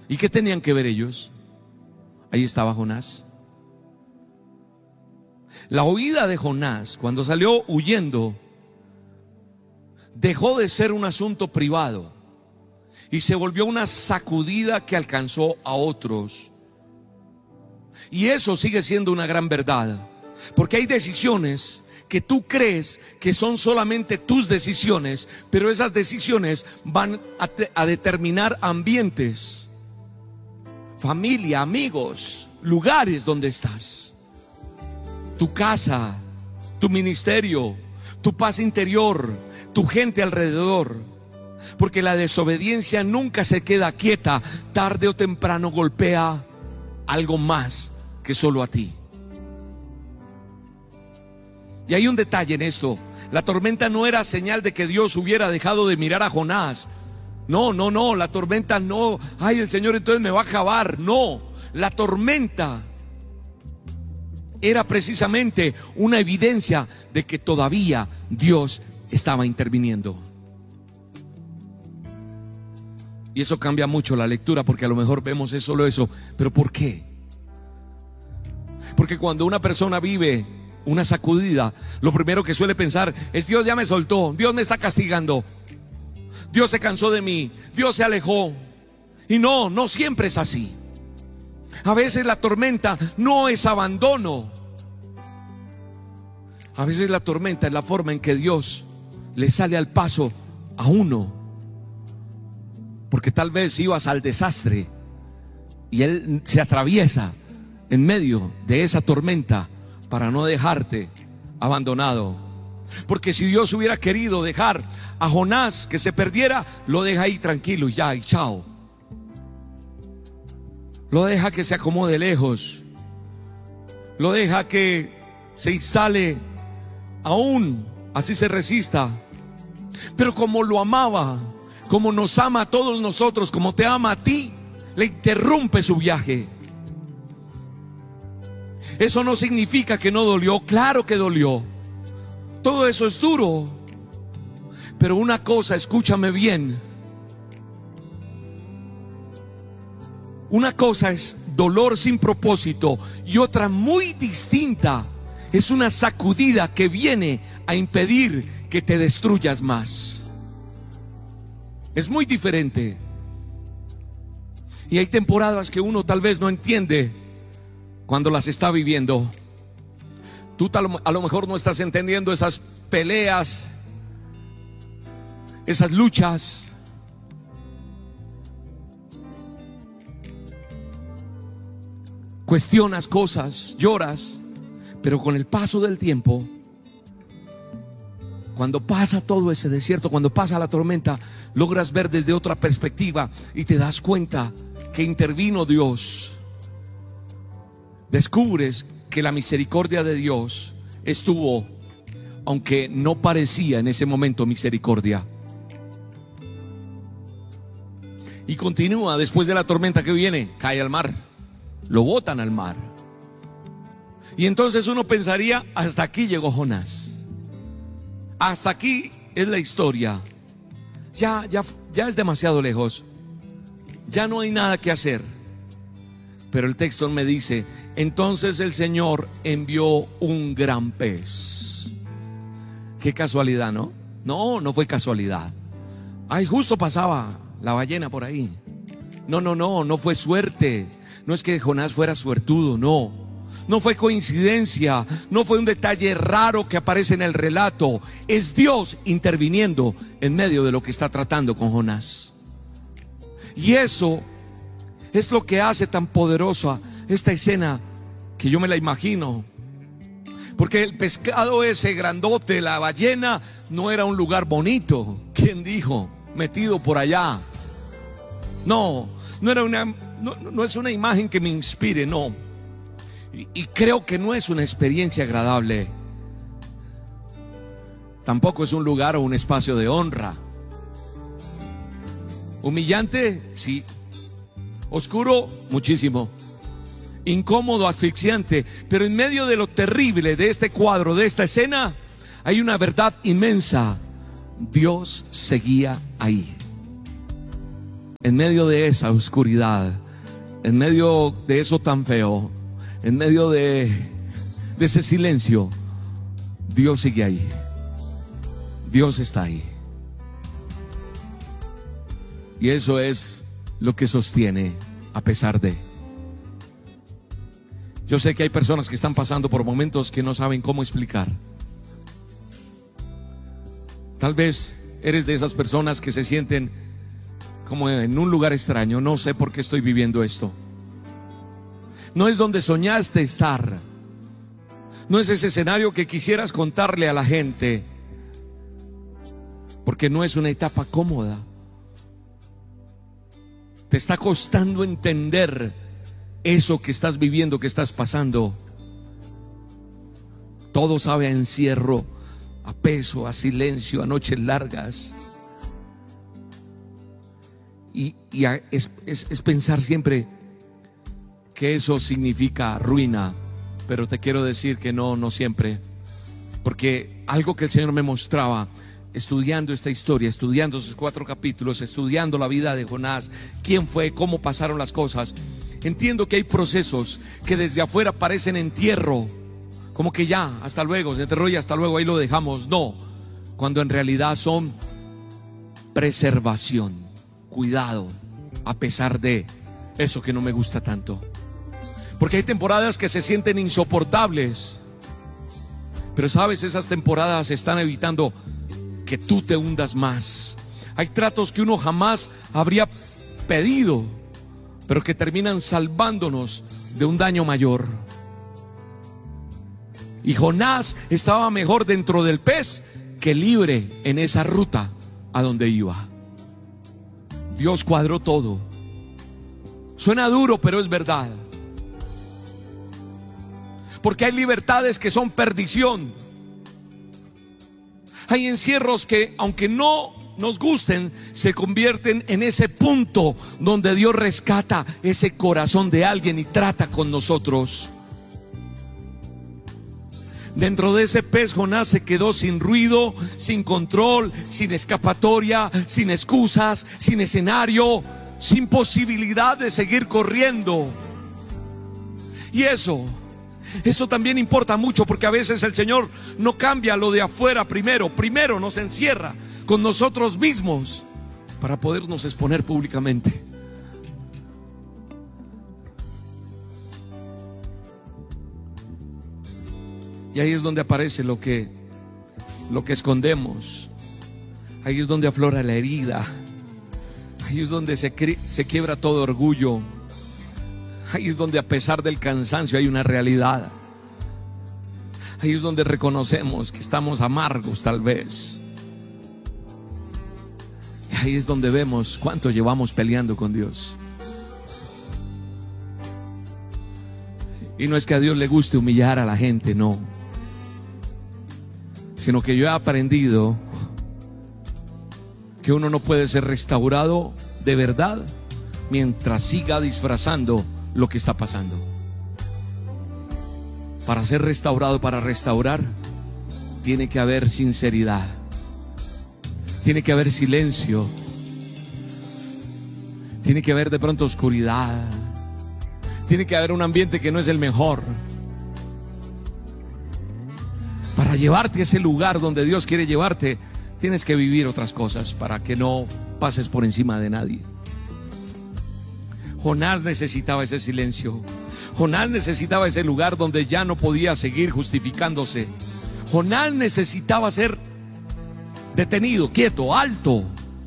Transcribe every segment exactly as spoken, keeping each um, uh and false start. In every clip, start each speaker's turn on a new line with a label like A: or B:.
A: ¿Y qué tenían que ver ellos? Ahí estaba Jonás. La huida de Jonás, cuando salió huyendo, dejó de ser un asunto privado y se volvió una sacudida que alcanzó a otros. Y eso sigue siendo una gran verdad, porque hay decisiones que tú crees que son solamente tus decisiones, pero esas decisiones van a, a determinar ambientes, familia, amigos, lugares donde estás, tu casa, tu ministerio, tu paz interior, tu gente alrededor. Porque la desobediencia nunca se queda quieta, tarde o temprano golpea algo más que solo a ti. Y hay un detalle en esto: la tormenta no era señal de que Dios hubiera dejado de mirar a Jonás. No, no, no, la tormenta no, ay, el Señor entonces me va a acabar. No, la tormenta era precisamente una evidencia de que todavía Dios estaba interviniendo. Y eso cambia mucho la lectura, porque a lo mejor vemos es solo eso. ¿Pero por qué? Porque cuando una persona vive una sacudida, lo primero que suele pensar es: Dios ya me soltó, Dios me está castigando, Dios se cansó de mí, Dios se alejó. Y no, no siempre es así. A veces la tormenta no es abandono. A veces la tormenta es la forma en que Dios le sale al paso a uno. Porque tal vez ibas al desastre y Él se atraviesa en medio de esa tormenta para no dejarte abandonado. Porque si Dios hubiera querido dejar a Jonás que se perdiera, lo deja ahí tranquilo y ya, y chao. Lo deja que se acomode lejos. Lo deja que se instale, aún así se resista. Pero como lo amaba, como nos ama a todos nosotros, como te ama a ti, le interrumpe su viaje. Eso no significa que no dolió. Claro que dolió. Todo eso es duro. Pero una cosa, escúchame bien. Una cosa es dolor sin propósito y otra muy distinta es una sacudida que viene a impedir que te destruyas más. Es muy diferente. Y hay temporadas que uno tal vez no entiende cuando las está viviendo. Tú tal, a lo mejor no estás entendiendo esas peleas, esas luchas. Cuestionas cosas, lloras, pero con el paso del tiempo, cuando pasa todo ese desierto, cuando pasa la tormenta, logras ver desde otra perspectiva y te das cuenta que intervino Dios. Descubres que la misericordia de Dios estuvo, aunque no parecía en ese momento misericordia. Y continúa después de la tormenta que viene, cae al mar, lo botan al mar. Y entonces uno pensaría: hasta aquí llegó Jonás. Hasta aquí es la historia. Ya, ya, ya es demasiado lejos. Ya no hay nada que hacer. Pero el texto me dice: entonces el Señor envió un gran pez. Qué casualidad, ¿no? No, no fue casualidad. Ay, justo pasaba la ballena por ahí. No, no, no, no fue suerte. No es que Jonás fuera suertudo, no. No fue coincidencia, no fue un detalle raro que aparece en el relato. Es Dios interviniendo en medio de lo que está tratando con Jonás. Y eso es lo que hace tan poderosa esta escena, que yo me la imagino. Porque el pescado ese grandote, la ballena, no era un lugar bonito. ¿Quién dijo? Metido por allá. No, no era una, no, no es una imagen que me inspire, no. Y, y creo que no es una experiencia agradable. Tampoco es un lugar o un espacio de honra. Humillante, sí. Oscuro, muchísimo. Incómodo, asfixiante. Pero en medio de lo terrible de este cuadro, de esta escena, hay una verdad inmensa. Dios seguía ahí. en medio de esa oscuridad, en medio de eso tan feo, en medio de, de ese silencio, Dios sigue ahí. Dios está ahí. Y eso es lo que sostiene a pesar de. Yo sé que hay personas que están pasando por momentos que no saben cómo explicar. Tal vez eres de esas personas que se sienten como en un lugar extraño. No sé por qué estoy viviendo esto. No es donde soñaste estar. No es ese escenario que quisieras contarle a la gente, porque no es una etapa cómoda. Te está costando entender eso que estás viviendo, que estás pasando. Todo sabe a encierro, a peso, a silencio, a noches largas. Y, y a, es, es, es pensar siempre que eso significa ruina. Pero te quiero decir que no, no siempre. Porque algo que el Señor me mostraba estudiando esta historia, estudiando esos cuatro capítulos, estudiando la vida de Jonás, quién fue, cómo pasaron las cosas, entiendo que hay procesos que desde afuera parecen entierro, como que ya, hasta luego, se enterró y hasta luego, ahí lo dejamos. No, cuando en realidad son preservación, cuidado, a pesar de eso que no me gusta tanto. Porque hay temporadas que se sienten insoportables, pero sabes, esas temporadas están evitando que tú te hundas más. Hay tratos que uno jamás habría pedido, pero que terminan salvándonos de un daño mayor. Y Jonás estaba mejor dentro del pez que libre en esa ruta a donde iba. Dios cuadró todo. Suena duro, pero es verdad. Porque hay libertades que son perdición. Hay encierros que, aunque no nos gusten, se convierten en ese punto donde Dios rescata ese corazón de alguien y trata con nosotros. Dentro de ese pez, Jonás se quedó sin ruido, sin control, sin escapatoria, sin excusas, sin escenario, sin posibilidad de seguir corriendo. Y eso Eso también importa mucho, porque a veces el Señor no cambia lo de afuera primero. Primero nos encierra con nosotros mismos para podernos exponer públicamente. Y ahí es donde aparece lo que, lo que escondemos. Ahí es donde aflora la herida. Ahí es donde se, se quiebra todo orgullo. Ahí es donde, a pesar del cansancio, hay una realidad. Ahí es donde reconocemos que estamos amargos tal vez. Y ahí es donde vemos cuánto llevamos peleando con Dios. Y no es que a Dios le guste humillar a la gente, no. Sino que yo he aprendido que uno no puede ser restaurado de verdad mientras siga disfrazando lo que está pasando. Para ser restaurado, para restaurar, tiene que haber sinceridad, tiene que haber silencio, tiene que haber de pronto oscuridad, tiene que haber un ambiente que no es el mejor, para llevarte a ese lugar donde Dios quiere llevarte. Tienes que vivir otras cosas para que no pases por encima de nadie. Jonás necesitaba ese silencio. Jonás necesitaba ese lugar donde ya no podía seguir justificándose. Jonás necesitaba ser detenido, quieto, alto.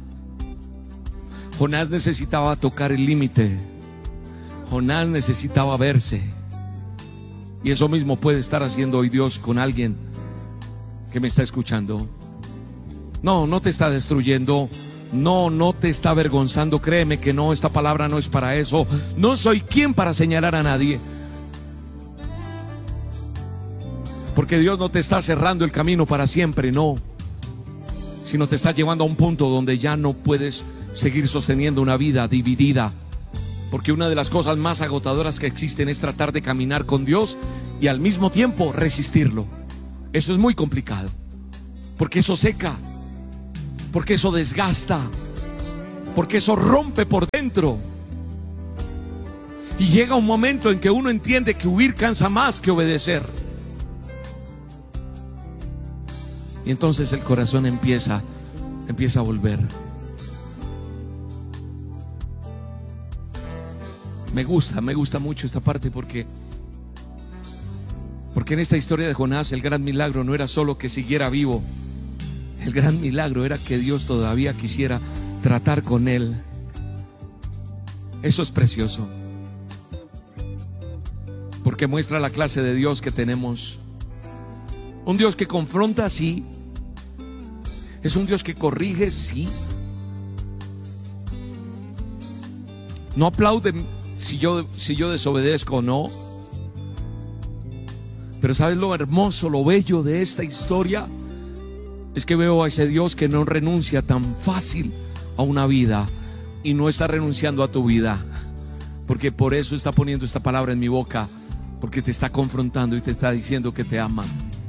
A: Jonás necesitaba tocar el límite. Jonás necesitaba verse. Y eso mismo puede estar haciendo hoy Dios con alguien que me está escuchando. No, no te está destruyendo. No, no te está avergonzando. Créeme que no, esta palabra no es para eso. No soy quien para señalar a nadie, porque Dios no te está cerrando el camino para siempre, no, sino te está llevando a un punto donde ya no puedes seguir sosteniendo una vida dividida. Porque una de las cosas más agotadoras que existen es tratar de caminar con Dios y al mismo tiempo resistirlo. Eso es muy complicado, porque eso seca, porque eso desgasta, porque eso rompe por dentro. Y llega un momento en que uno entiende que huir cansa más que obedecer. Y entonces el corazón empieza, empieza a volver. Me gusta, me gusta mucho esta parte porque, porque en esta historia de Jonás el gran milagro no era solo que siguiera vivo. El gran milagro era que Dios todavía quisiera tratar con él. Eso es precioso, porque muestra la clase de Dios que tenemos. Un Dios que confronta, sí. Es un Dios que corrige, sí. No aplaude si yo, si yo desobedezco o no. Pero ¿sabes lo hermoso, lo bello de esta historia? Es que veo a ese Dios que no renuncia tan fácil a una vida y no está renunciando a tu vida, porque por eso está poniendo esta palabra en mi boca, porque te está confrontando y te está diciendo que te ama.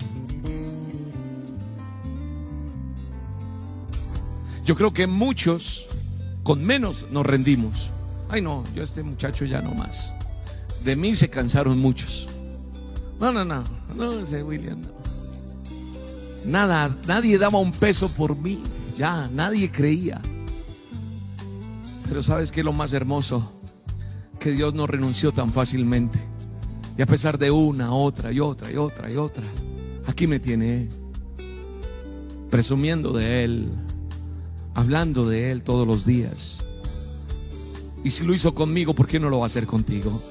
A: Yo creo que muchos con menos nos rendimos. Ay no, yo este muchacho ya no más. De mí se cansaron muchos. No, no, no, no, ese William no. Nada, nadie daba un peso por mí. Ya, nadie creía. Pero ¿sabes qué es lo más hermoso? Que Dios no renunció tan fácilmente. Y a pesar de una, otra y otra y otra y otra, aquí me tiene, presumiendo de Él, hablando de Él todos los días. Y si lo hizo conmigo, ¿por qué no lo va a hacer contigo?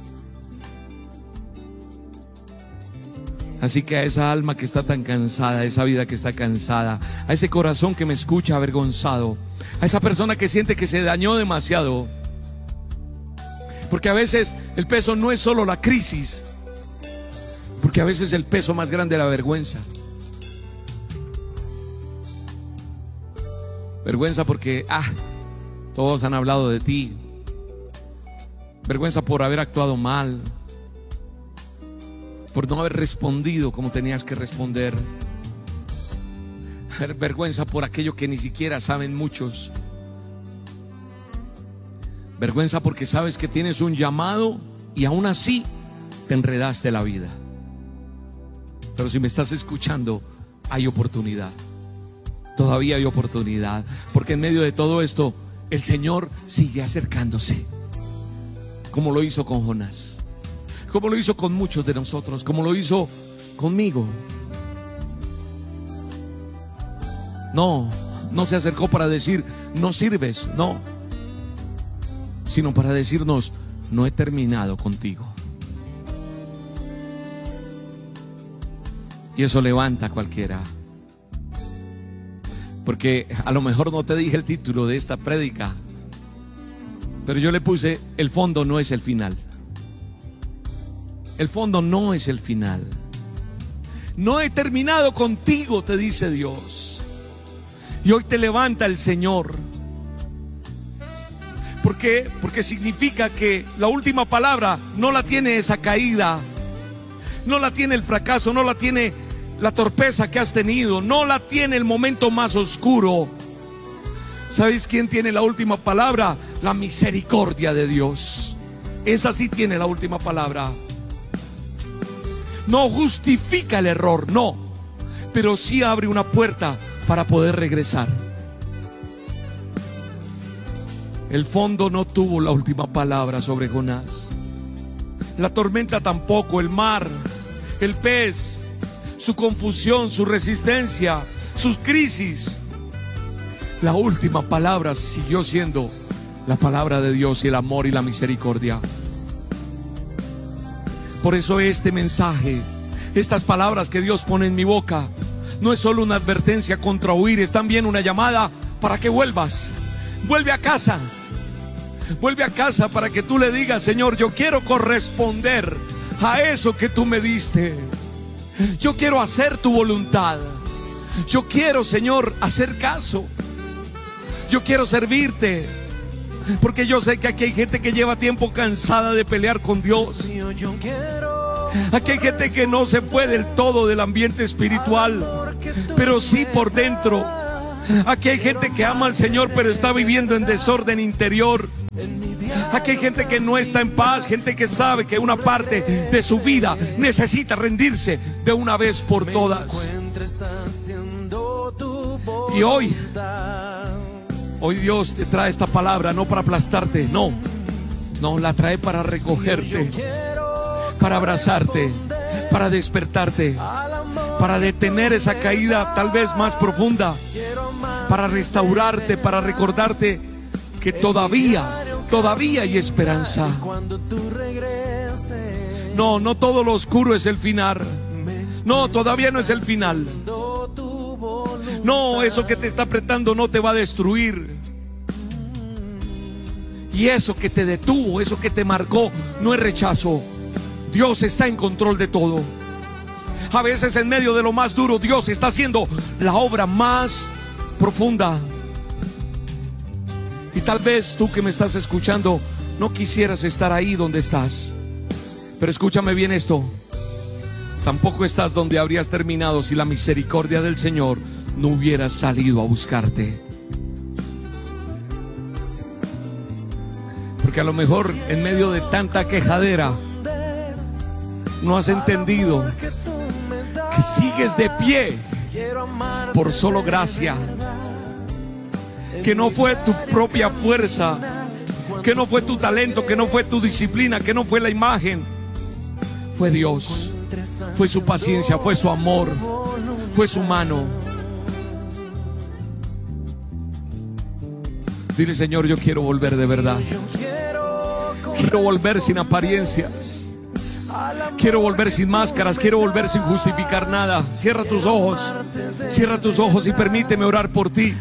A: Así que a esa alma que está tan cansada, a esa vida que está cansada, a ese corazón que me escucha avergonzado, a esa persona que siente que se dañó demasiado, porque a veces el peso no es solo la crisis, porque a veces el peso más grande es la vergüenza. Vergüenza porque, ah, todos han hablado de ti. Vergüenza por haber actuado mal, por no haber respondido como tenías que responder. Vergüenza por aquello que ni siquiera saben muchos. Vergüenza porque sabes que tienes un llamado y aún así te enredaste la vida. Pero si me estás escuchando, hay oportunidad. Todavía hay oportunidad, porque en medio de todo esto el Señor sigue acercándose, como lo hizo con Jonás, como lo hizo con muchos de nosotros, como lo hizo conmigo. No, no se acercó para decir no sirves, no, sino para decirnos no he terminado contigo. Y eso levanta a cualquiera. Porque a lo mejor no te dije el título de esta prédica, pero yo le puse: el fondo no es el final. El fondo no es el final. No he terminado contigo, te dice Dios. Y hoy te levanta el Señor. ¿Por qué? Porque significa que la última palabra no la tiene esa caída, no la tiene el fracaso, no la tiene la torpeza que has tenido, no la tiene el momento más oscuro. ¿Sabéis quién tiene la última palabra? La misericordia de Dios. Esa sí tiene la última palabra. No justifica el error, no, pero sí abre una puerta para poder regresar. El fondo no tuvo la última palabra sobre Jonás. La tormenta tampoco, el mar, el pez, su confusión, su resistencia, sus crisis. La última palabra siguió siendo la palabra de Dios y el amor y la misericordia. Por eso este mensaje, estas palabras que Dios pone en mi boca, no es solo una advertencia contra huir, es también una llamada para que vuelvas. Vuelve a casa. Vuelve a casa para que tú le digas: Señor, yo quiero corresponder a eso que tú me diste. Yo quiero hacer tu voluntad. Yo quiero, Señor, hacer caso. Yo quiero servirte. Porque yo sé que aquí hay gente que lleva tiempo cansada de pelear con Dios. Aquí hay gente que no se fue del todo del ambiente espiritual, pero sí por dentro Aquí hay gente que ama al Señor, pero está viviendo en desorden interior. Aquí hay gente que no está en paz, gente que sabe que una parte de su vida necesita rendirse de una vez por todas. Y hoy, hoy Dios te trae esta palabra no para aplastarte, no, no, la trae para recogerte, para abrazarte, para despertarte, para detener esa caída tal vez más profunda, para restaurarte, para recordarte que todavía, todavía hay esperanza. No, no todo lo oscuro es el final. No, todavía no es el final. No, eso que te está apretando no te va a destruir. Y eso que te detuvo, eso que te marcó, no es rechazo. Dios está en control de todo. A veces en medio de lo más duro, Dios está haciendo la obra más profunda. Y tal vez tú que me estás escuchando no quisieras estar ahí donde estás. Pero escúchame bien esto. Tampoco estás donde habrías terminado si la misericordia del Señor no hubiera salido a buscarte. Porque a lo mejor en medio de tanta quejadera no has entendido que sigues de pie por solo gracia, que no fue tu propia fuerza, que no fue tu talento, que no fue tu disciplina, que no fue la imagen, fue Dios, fue su paciencia, fue su amor, fue su mano. Dile: Señor, yo quiero volver de verdad. Quiero volver sin apariencias. Quiero volver sin máscaras. Quiero volver sin justificar nada. Cierra tus ojos. Cierra tus ojos y permíteme orar por ti.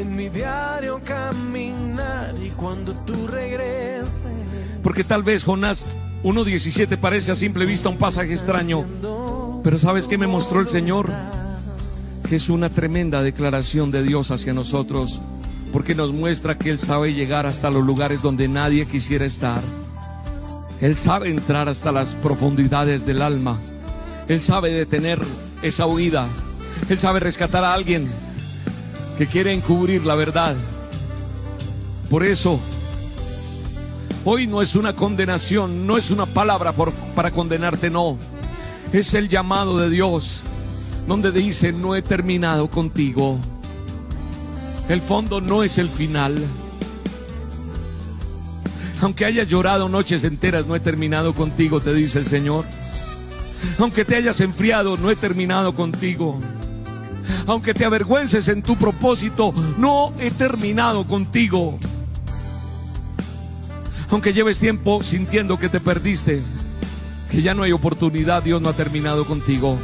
A: Porque tal vez Jonás uno diecisiete parece a simple vista un pasaje extraño, pero ¿sabes qué me mostró el Señor? Que es una tremenda declaración de Dios hacia nosotros, porque nos muestra que Él sabe llegar hasta los lugares donde nadie quisiera estar. Él sabe entrar hasta las profundidades del alma. Él sabe detener esa huida. Él sabe rescatar a alguien que quiere encubrir la verdad. Por eso hoy no es una condenación, no es una palabra por, para condenarte, no. Es el llamado de Dios, donde dice: no he terminado contigo. El fondo no es el final. Aunque hayas llorado noches enteras, no he terminado contigo, te dice el Señor. Aunque te hayas enfriado, no he terminado contigo. Aunque te avergüences en tu propósito, no he terminado contigo. Aunque lleves tiempo sintiendo que te perdiste, que ya no hay oportunidad, Dios no ha terminado contigo.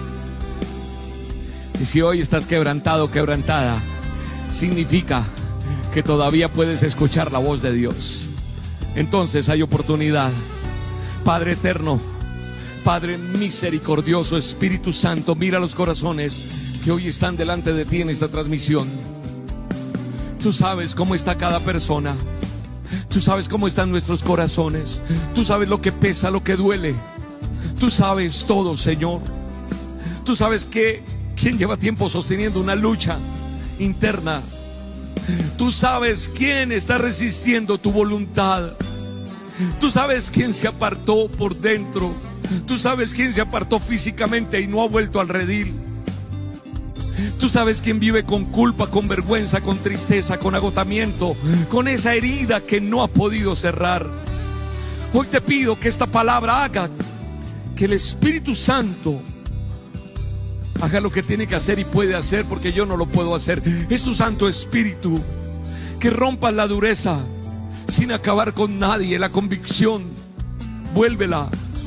A: Y si hoy estás quebrantado, quebrantada, significa que todavía puedes escuchar la voz de Dios. Entonces hay oportunidad. Padre eterno, Padre misericordioso, Espíritu Santo, mira los corazones que hoy están delante de ti en esta transmisión. Tú sabes cómo está cada persona. Tú sabes cómo están nuestros corazones. Tú sabes lo que pesa, lo que duele. Tú sabes todo, Señor. Tú sabes que quién lleva tiempo sosteniendo una lucha interna. Tú sabes quién está resistiendo tu voluntad. Tú sabes quién se apartó por dentro. Tú sabes quién se apartó físicamente y no ha vuelto al redil. Tú sabes quién vive con culpa, con vergüenza, con tristeza, con agotamiento, con esa herida que no ha podido cerrar. Hoy te pido que esta palabra haga que el Espíritu Santo haga lo que tiene que hacer y puede hacer, porque yo no lo puedo hacer. Es tu Santo Espíritu que rompa la dureza sin acabar con nadie. La convicción, vuélvela.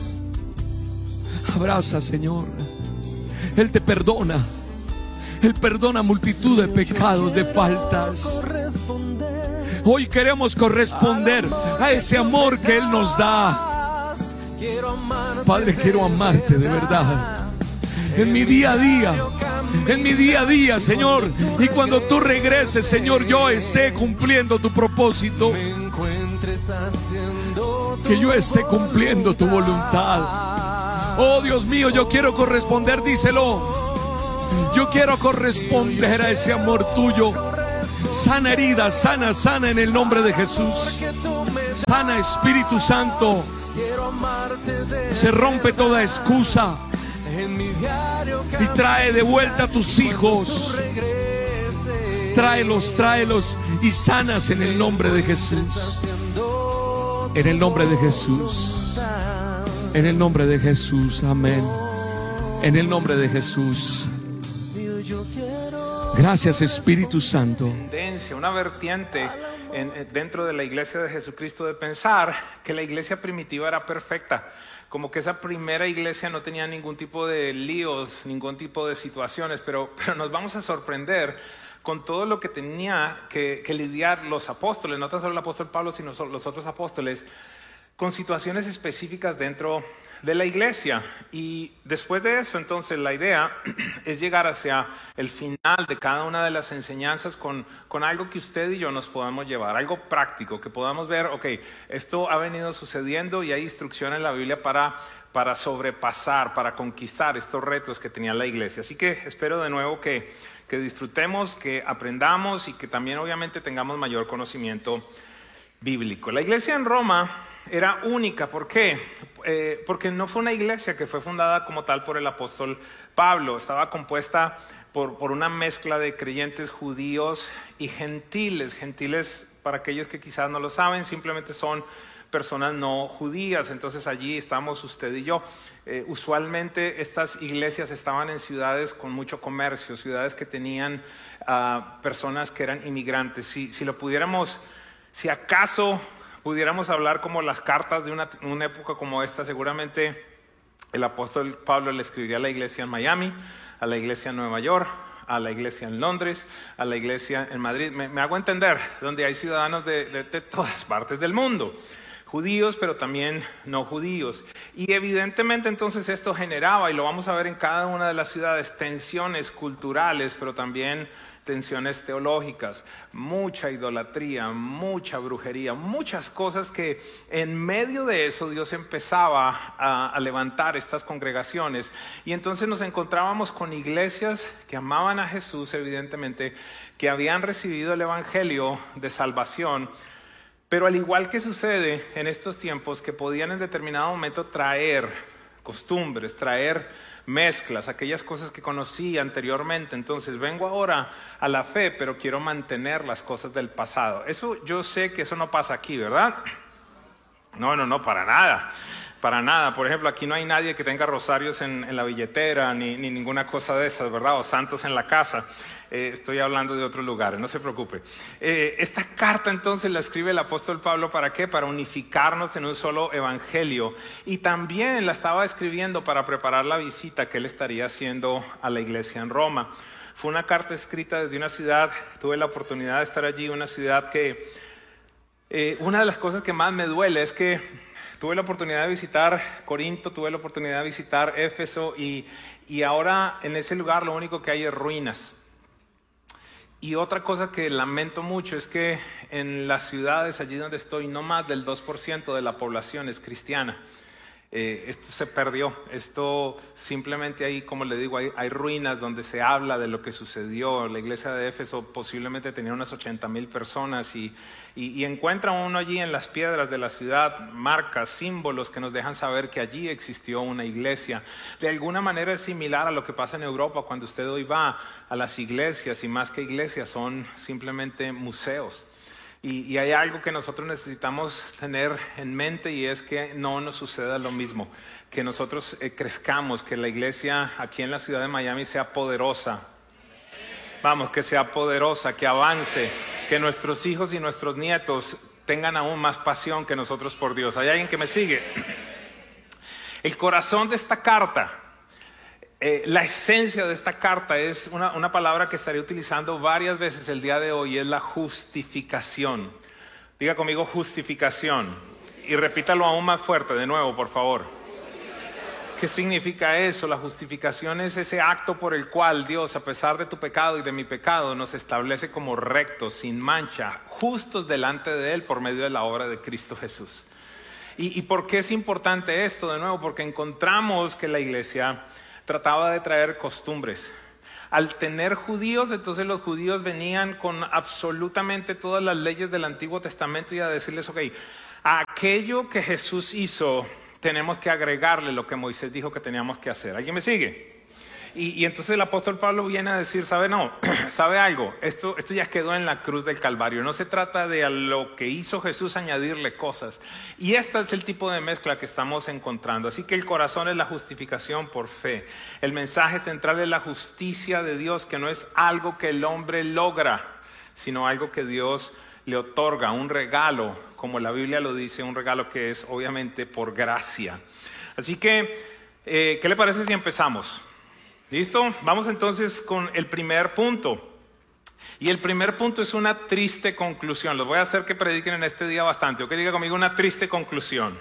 A: Abraza, Señor. Él te perdona. Él perdona multitud de pecados, de faltas. Hoy queremos corresponder a ese amor que Él nos da. Padre, quiero amarte de verdad. En mi día a día, en mi día a día, Señor. Y cuando tú regreses, Señor, yo esté cumpliendo tu propósito. Que yo esté cumpliendo tu voluntad. Oh Dios mío, yo quiero corresponder, díselo. Yo quiero corresponder a ese amor tuyo. Sana heridas, sana, sana en el nombre de Jesús. Sana, Espíritu Santo. Se rompe toda excusa y trae de vuelta a tus hijos. Tráelos, tráelos y sanas en el nombre de Jesús. En el nombre de Jesús. En el nombre de Jesús. Amén. En el nombre de Jesús. Gracias, Espíritu Santo.
B: Una vertiente en, dentro de la iglesia de Jesucristo de pensar que la iglesia primitiva era perfecta, como que esa primera iglesia no tenía ningún tipo de líos, ningún tipo de situaciones, pero, pero nos vamos a sorprender con todo lo que tenía que, que lidiar los apóstoles, no tan solo el apóstol Pablo, sino los otros apóstoles, con situaciones específicas dentro de la iglesia. Y después de eso, entonces, la idea es llegar hacia el final de cada una de las enseñanzas con, con algo que usted y yo nos podamos llevar, algo práctico, que podamos ver, ok, esto ha venido sucediendo y hay instrucción en la Biblia para, para sobrepasar, para conquistar estos retos que tenía la iglesia. Así que espero de nuevo que, que disfrutemos, que aprendamos y que también obviamente tengamos mayor conocimiento bíblico. La iglesia en Roma era única. ¿Por qué? Eh, porque no fue una iglesia que fue fundada como tal por el apóstol Pablo. Estaba compuesta por, por una mezcla de creyentes judíos y gentiles. Gentiles, para aquellos que quizás no lo saben, simplemente son personas no judías. Entonces allí estamos usted y yo. Eh, usualmente estas iglesias estaban en ciudades con mucho comercio, ciudades que tenían uh, personas que eran inmigrantes. Si, si lo pudiéramos, si acaso pudiéramos hablar como las cartas de una, una época como esta, seguramente el apóstol Pablo le escribiría a la iglesia en Miami, a la iglesia en Nueva York, a la iglesia en Londres, a la iglesia en Madrid. Me, me hago entender, donde hay ciudadanos de, de, de todas partes del mundo, judíos, pero también no judíos. Y evidentemente entonces esto generaba, y lo vamos a ver en cada una de las ciudades, tensiones culturales, pero también tensiones teológicas, mucha idolatría, mucha brujería, muchas cosas que en medio de eso Dios empezaba a, a levantar estas congregaciones. Y entonces nos encontrábamos con iglesias que amaban a Jesús, evidentemente, que habían recibido el evangelio de salvación, pero al igual que sucede en estos tiempos, que podían en determinado momento traer costumbres, traer mezclas, aquellas cosas que conocí anteriormente. Entonces vengo ahora a la fe, pero quiero mantener las cosas del pasado. Eso, yo sé que eso no pasa aquí, ¿verdad? No, no, no, para nada. Para nada. Por ejemplo, aquí no hay nadie que tenga rosarios en, en la billetera, ni, ni ninguna cosa de esas, ¿verdad? O santos en la casa. Eh, estoy hablando de otros lugares, no se preocupe. Eh, esta carta entonces la escribe el apóstol Pablo, ¿para qué? Para unificarnos en un solo evangelio. Y también la estaba escribiendo para preparar la visita que él estaría haciendo a la iglesia en Roma. Fue una carta escrita desde una ciudad, tuve la oportunidad de estar allí, una ciudad que... Eh, una de las cosas que más me duele es que tuve la oportunidad de visitar Corinto, tuve la oportunidad de visitar Éfeso y, y ahora en ese lugar lo único que hay es ruinas. Y otra cosa que lamento mucho es que en las ciudades allí donde estoy no más del dos por ciento de la población es cristiana. Eh, esto se perdió, esto simplemente ahí, como le digo, hay, hay ruinas donde se habla de lo que sucedió. La iglesia de Éfeso posiblemente tenía unas ochenta mil personas y, y, y encuentra uno allí en las piedras de la ciudad marcas, símbolos que nos dejan saber que allí existió una iglesia. De alguna manera es similar a lo que pasa en Europa cuando usted hoy va a las iglesias, y más que iglesias son simplemente museos. Y, y hay algo que nosotros necesitamos tener en mente, y es que no nos suceda lo mismo, que nosotros eh, crezcamos, que la iglesia aquí en la ciudad de Miami sea poderosa. Vamos, que sea poderosa, que avance, que nuestros hijos y nuestros nietos tengan aún más pasión que nosotros por Dios. ¿Hay alguien que me sigue? El corazón de esta carta, Eh, la esencia de esta carta es una, una palabra que estaré utilizando varias veces el día de hoy, es la justificación. Diga conmigo justificación y repítalo aún más fuerte de nuevo, por favor. ¿Qué significa eso? La justificación es ese acto por el cual Dios, a pesar de tu pecado y de mi pecado, nos establece como rectos, sin mancha, justos delante de Él por medio de la obra de Cristo Jesús. ¿Y, y por qué es importante esto? De nuevo, porque encontramos que la iglesia trataba de traer costumbres. Al tener judíos, entonces los judíos venían con absolutamente todas las leyes del Antiguo Testamento y a decirles, ok, a aquello que Jesús hizo, tenemos que agregarle lo que Moisés dijo que teníamos que hacer. ¿Alguien me sigue? Y, y entonces el apóstol Pablo viene a decir, ¿sabe? No, ¿sabe algo? Esto, esto ya quedó en la cruz del Calvario. No se trata de a lo que hizo Jesús añadirle cosas. Y este es el tipo de mezcla que estamos encontrando. Así que el corazón es la justificación por fe. El mensaje central es la justicia de Dios, que no es algo que el hombre logra, sino algo que Dios le otorga, un regalo, como la Biblia lo dice, un regalo que es obviamente por gracia. Así que, eh, ¿qué le parece si empezamos? ¿Listo? Vamos entonces con el primer punto. Y el primer punto es una triste conclusión. Los voy a hacer que prediquen en este día bastante. O que diga conmigo una triste conclusión.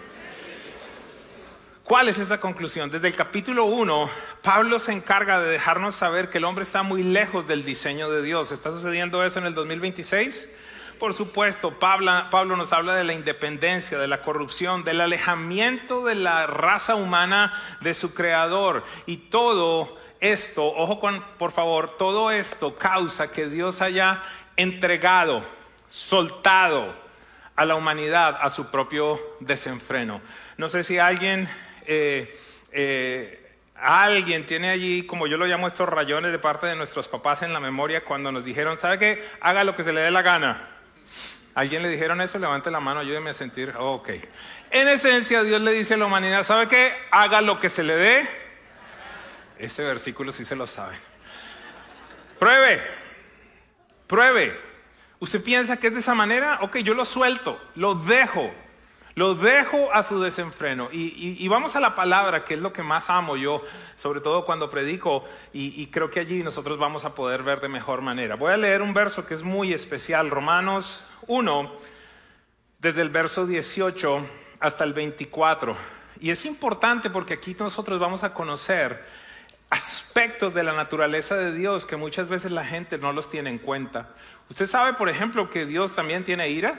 B: ¿Cuál es esa conclusión? Desde el capítulo uno, Pablo se encarga de dejarnos saber que el hombre está muy lejos del diseño de Dios. ¿Está sucediendo eso en el dos mil veintiséis? Por supuesto, Pablo, Pablo nos habla de la independencia, de la corrupción, del alejamiento de la raza humana de su creador. Y todo esto, ojo con, por favor, todo esto causa que Dios haya entregado, soltado a la humanidad a su propio desenfreno. No sé si alguien, eh, eh, alguien tiene allí, como yo lo llamo, estos rayones de parte de nuestros papás en la memoria cuando nos dijeron, ¿sabe qué? Haga lo que se le dé la gana. ¿Alguien le dijeron eso? Levante la mano, ayúdeme a sentir. Oh, ok. En esencia, Dios le dice a la humanidad, ¿sabe qué? Haga lo que se le dé. Ese versículo sí se lo sabe. Pruebe. Pruebe. ¿Usted piensa que es de esa manera? Ok, yo lo suelto, lo dejo. Lo dejo a su desenfreno. Y, y, y vamos a la palabra, que es lo que más amo yo, sobre todo cuando predico, y, y creo que allí nosotros vamos a poder ver de mejor manera. Voy a leer un verso que es muy especial, Romanos uno, desde el verso dieciocho hasta el veinticuatro. Y es importante porque aquí nosotros vamos a conocer aspectos de la naturaleza de Dios que muchas veces la gente no los tiene en cuenta. ¿Usted sabe, por ejemplo, que Dios también tiene ira?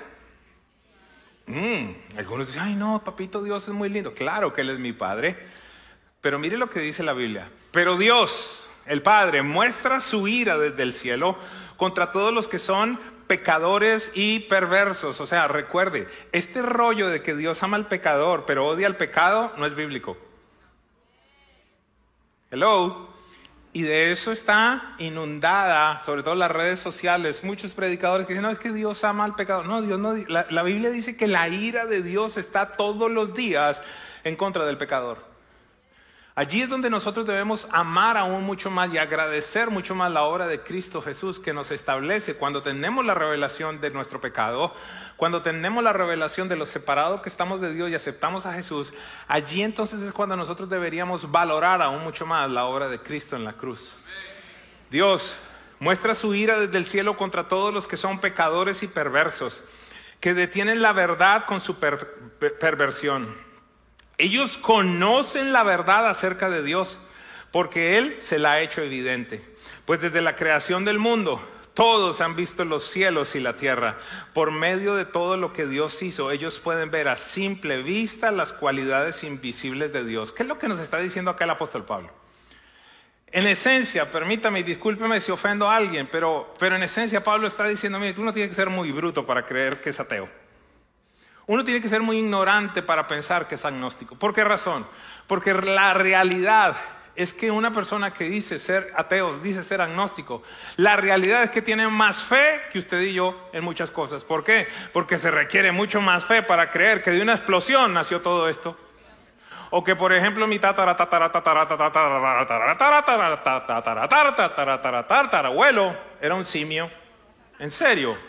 B: Mm, algunos dicen, ay no, papito Dios es muy lindo. Claro que Él es mi Padre. Pero mire lo que dice la Biblia. Pero Dios, el Padre, muestra su ira desde el cielo contra todos los que son pecadores y perversos. O sea, recuerde, este rollo de que Dios ama al pecador pero odia al pecado no es bíblico. Hello. Y de eso está inundada, sobre todo las redes sociales, muchos predicadores que dicen, no, es que Dios ama al pecado. No, Dios no, la, la Biblia dice que la ira de Dios está todos los días en contra del pecador. Allí es donde nosotros debemos amar aún mucho más y agradecer mucho más la obra de Cristo Jesús, que nos establece cuando tenemos la revelación de nuestro pecado, cuando tenemos la revelación de lo separado que estamos de Dios y aceptamos a Jesús. Allí entonces es cuando nosotros deberíamos valorar aún mucho más la obra de Cristo en la cruz. Dios muestra su ira desde el cielo contra todos los que son pecadores y perversos, que detienen la verdad con su per- per- perversión. Ellos conocen la verdad acerca de Dios, porque Él se la ha hecho evidente. Pues desde la creación del mundo, todos han visto los cielos y la tierra. Por medio de todo lo que Dios hizo, ellos pueden ver a simple vista las cualidades invisibles de Dios. ¿Qué es lo que nos está diciendo acá el apóstol Pablo? En esencia, permítame y discúlpeme si ofendo a alguien, pero, pero en esencia Pablo está diciendo, mire, tú no tienes que ser muy bruto para creer que es ateo. Uno tiene que ser muy ignorante para pensar que es agnóstico. ¿Por qué razón? Porque la realidad es que una persona que dice ser ateo, dice ser agnóstico, la realidad es que tiene más fe que usted y yo en muchas cosas. ¿Por qué? Porque se requiere mucho más fe para creer que de una explosión nació todo esto. O que, por ejemplo, mi tatara tatara tatara tatara tatara tatara tatara tatara tatara tatarabuelo era un simio. ¿En serio?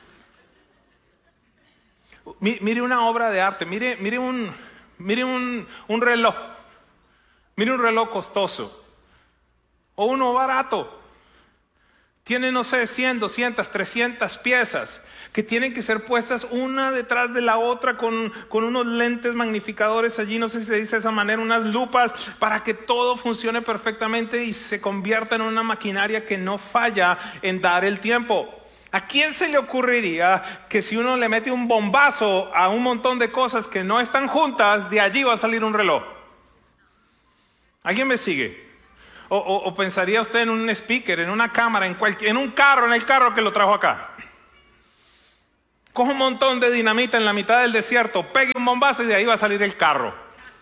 B: Mire una obra de arte, mire, mire, un, mire un, un reloj, mire un reloj costoso o uno barato. Tiene, no sé, cien, doscientas, trescientas piezas que tienen que ser puestas una detrás de la otra con, con unos lentes magnificadores allí, no sé si se dice de esa manera, unas lupas, para que todo funcione perfectamente y se convierta en una maquinaria que no falla en dar el tiempo. ¿A quién se le ocurriría que si uno le mete un bombazo a un montón de cosas que no están juntas, de allí va a salir un reloj? ¿Alguien me sigue? O, o, o pensaría usted en un speaker, en una cámara, en, cualquier, en un carro, en el carro que lo trajo acá. Coge un montón de dinamita en la mitad del desierto, pegue un bombazo y de ahí va a salir el carro.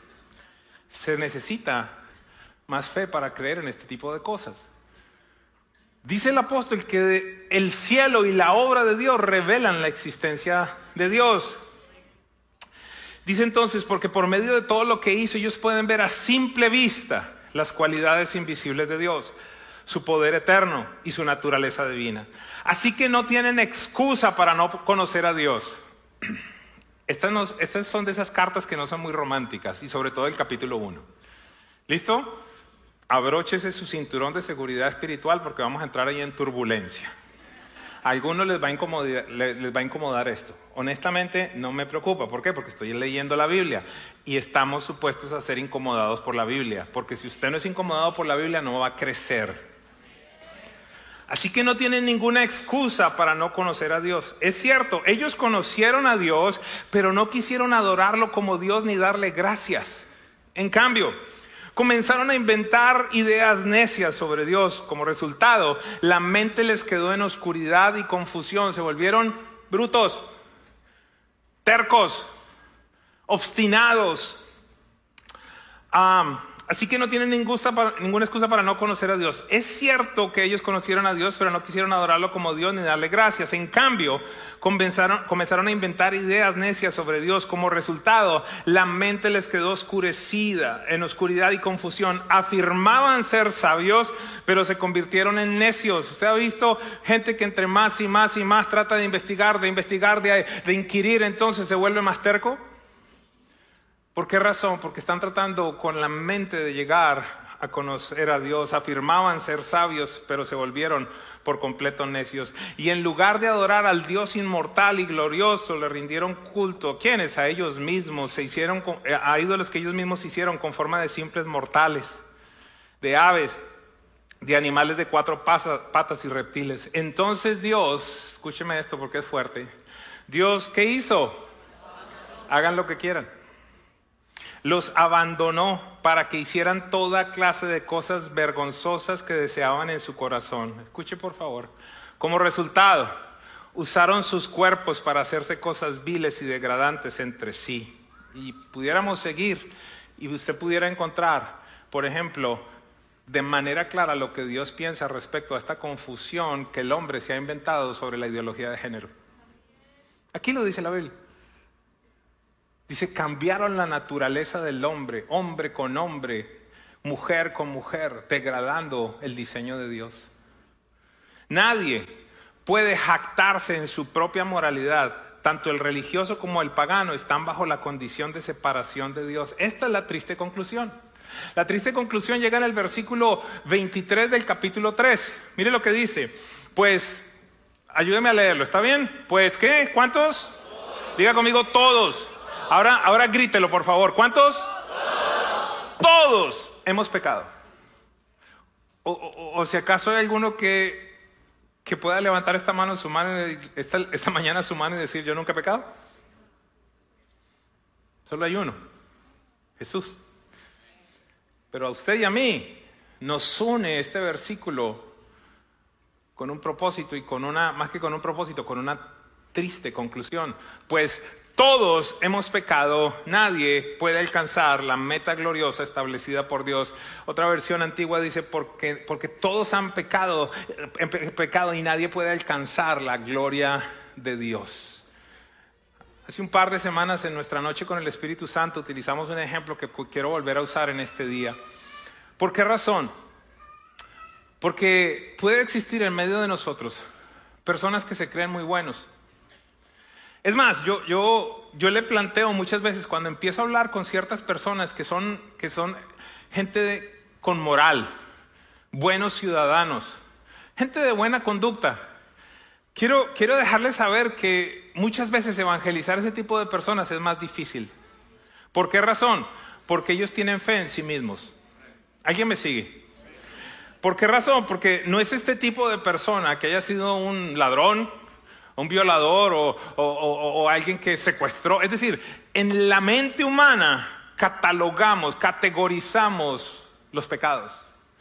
B: Se necesita más fe para creer en este tipo de cosas. Dice el apóstol que el cielo y la obra de Dios revelan la existencia de Dios. Dice entonces, porque por medio de todo lo que hizo, ellos pueden ver a simple vista las cualidades invisibles de Dios, su poder eterno y su naturaleza divina. Así que no tienen excusa para no conocer a Dios. Estas, no, estas son de esas cartas que no son muy románticas, y sobre todo el capítulo uno. ¿Listo? Abróchese su cinturón de seguridad espiritual porque vamos a entrar ahí en turbulencia. A algunos les va a incomodar, les va a incomodar esto. Honestamente, no me preocupa. ¿Por qué? Porque estoy leyendo la Biblia y estamos supuestos a ser incomodados por la Biblia. Porque si usted no es incomodado por la Biblia, no va a crecer. Así que no tienen ninguna excusa para no conocer a Dios. Es cierto, ellos conocieron a Dios, pero no quisieron adorarlo como Dios ni darle gracias. En cambio, comenzaron a inventar ideas necias sobre Dios. Como resultado, la mente les quedó en oscuridad y confusión. Se volvieron brutos, tercos, obstinados. Um, así que no tienen ninguna, ninguna excusa para no conocer a Dios. Es cierto que ellos conocieron a Dios, pero no quisieron adorarlo como Dios ni darle gracias. En cambio, comenzaron, comenzaron a inventar ideas necias sobre Dios. Como resultado, la mente les quedó oscurecida, en oscuridad y confusión. Afirmaban ser sabios, pero se convirtieron en necios. ¿Usted ha visto gente que entre más y más y más trata de investigar, de investigar, de, de inquirir, entonces se vuelve más terco? ¿Por qué razón? Porque están tratando con la mente de llegar a conocer a Dios. Afirmaban ser sabios, pero se volvieron por completo necios. Y en lugar de adorar al Dios inmortal y glorioso, le rindieron culto. ¿Quiénes? A ellos mismos. Se hicieron a ídolos que ellos mismos hicieron con forma de simples mortales, de aves, de animales de cuatro patas y reptiles. Entonces Dios, escúcheme esto porque es fuerte. Dios, ¿qué hizo? Hagan lo que quieran. Los abandonó para que hicieran toda clase de cosas vergonzosas que deseaban en su corazón. Escuche por favor. Como resultado, usaron sus cuerpos para hacerse cosas viles y degradantes entre sí. Y pudiéramos seguir y usted pudiera encontrar, por ejemplo, de manera clara lo que Dios piensa respecto a esta confusión que el hombre se ha inventado sobre la ideología de género. Aquí lo dice la Biblia. Dice, cambiaron la naturaleza del hombre, hombre con hombre, mujer con mujer, degradando el diseño de Dios. Nadie puede jactarse en su propia moralidad. Tanto el religioso como el pagano están bajo la condición de separación de Dios. Esta es la triste conclusión. La triste conclusión llega en el versículo veintitrés del capítulo tres. Mire lo que dice. Pues, ayúdeme a leerlo, ¿está bien? Pues, ¿qué? ¿Cuántos? Diga conmigo, todos. Ahora, ahora grítelo, por favor. ¿Cuántos? Todos. Todos hemos pecado. O, o, o si acaso hay alguno que, que pueda levantar esta mano, su mano, esta, esta mañana su mano y decir, yo nunca he pecado. Solo hay uno, Jesús. Pero a usted y a mí nos une este versículo con un propósito y con una, más que con un propósito, con una triste conclusión. Pues todos hemos pecado, nadie puede alcanzar la meta gloriosa establecida por Dios. Otra versión antigua dice, porque, porque todos han pecado, pecado y nadie puede alcanzar la gloria de Dios. Hace un par de semanas en nuestra noche con el Espíritu Santo utilizamos un ejemplo que quiero volver a usar en este día. ¿Por qué razón? Porque puede existir en medio de nosotros personas que se creen muy buenos. Es más, yo, yo, yo le planteo muchas veces cuando empiezo a hablar con ciertas personas que son, que son gente de, con moral, buenos ciudadanos, gente de buena conducta. Quiero, quiero dejarles saber que muchas veces evangelizar ese tipo de personas es más difícil. ¿Por qué razón? Porque ellos tienen fe en sí mismos. ¿Alguien me sigue? ¿Por qué razón? Porque no es este tipo de persona que haya sido un ladrón, un violador o, o, o, o alguien que secuestró. Es decir, en la mente humana catalogamos, categorizamos los pecados.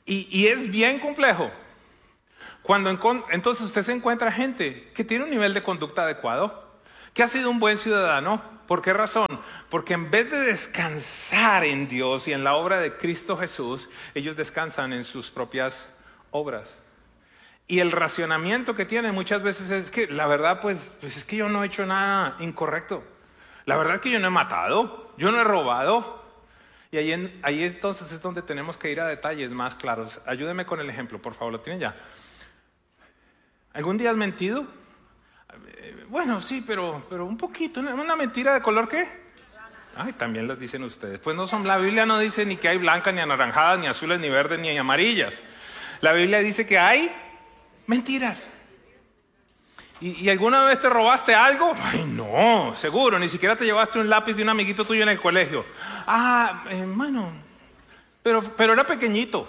B: Y, y es bien complejo. Cuando en, entonces usted se encuentra gente que tiene un nivel de conducta adecuado, que ha sido un buen ciudadano. ¿Por qué razón? Porque en vez de descansar en Dios y en la obra de Cristo Jesús, ellos descansan en sus propias obras. Y el racionamiento que tienen muchas veces es que la verdad pues, pues es que yo no he hecho nada incorrecto. La verdad es que yo no he matado, yo no he robado. Y ahí, en, ahí entonces es donde tenemos que ir a detalles más claros. Ayúdeme con el ejemplo, por favor, ¿lo tienen ya? ¿Algún día has mentido? Bueno, sí, pero, pero un poquito. ¿Una mentira de color qué? Ay, también las dicen ustedes. Pues no son, la Biblia no dice ni que hay blancas, ni anaranjadas, ni azules, ni verdes, ni amarillas. La Biblia dice que hay mentiras. ¿Y, ¿Y alguna vez te robaste algo? Ay, no, seguro. Ni siquiera te llevaste un lápiz de un amiguito tuyo en el colegio. Ah, hermano, pero, pero era pequeñito.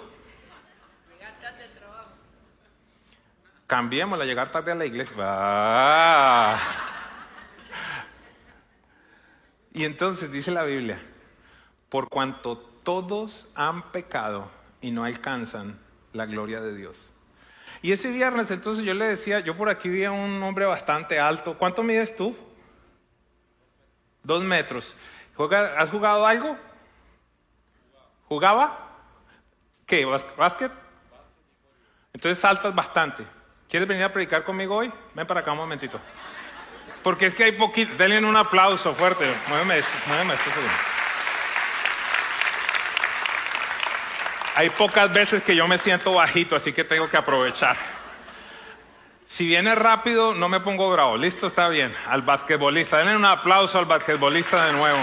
B: Cambiémosla, llegar tarde a la iglesia. Ah. Y entonces dice la Biblia, por cuanto todos han pecado y no alcanzan la gloria de Dios. Y ese viernes entonces yo le decía, yo por aquí vi a un hombre bastante alto. ¿Cuánto mides tú? Dos metros. ¿Has jugado algo? ¿Jugaba? ¿Qué? ¿Básquet? Entonces saltas bastante. ¿Quieres venir a predicar conmigo hoy? Ven para acá un momentito. Porque es que hay poquito. Denle un aplauso fuerte. Muéveme esto, muéveme esto. Hay pocas veces que yo me siento bajito, así que tengo que aprovechar. Si viene rápido, no me pongo bravo. Listo, está bien. Al basquetbolista. Denle un aplauso al basquetbolista de nuevo.